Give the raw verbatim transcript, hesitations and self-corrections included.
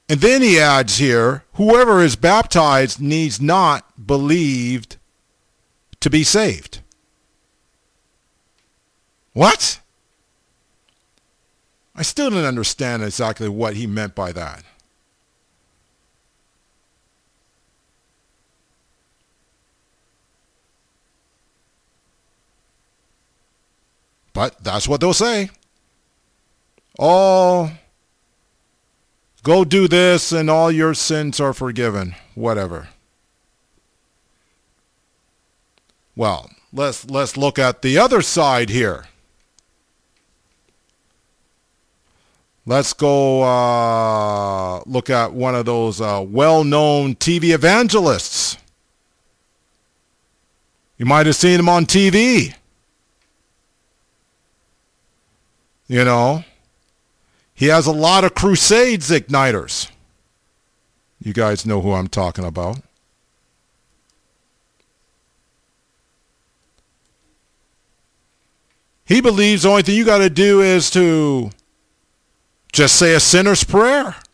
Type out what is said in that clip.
And then he adds here, whoever is baptized needs not believed to be saved. What? I still didn't understand exactly what he meant by that. But that's what they'll say. Oh, go do this and all your sins are forgiven. Whatever. Well, let's let's look at the other side here. Let's go uh, look at one of those uh, well-known T V evangelists. You might have seen him on T V. You know, he has a lot of crusades igniters. You guys know who I'm talking about. He believes the only thing you got to do is to just say a sinner's prayer.